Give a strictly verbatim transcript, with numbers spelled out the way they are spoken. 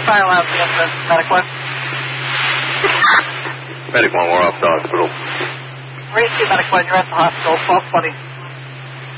fire alarm for the incident, Medic one. Medic one, we're off the hospital. Three two, Medic one, you're at the hospital, twelve twenty.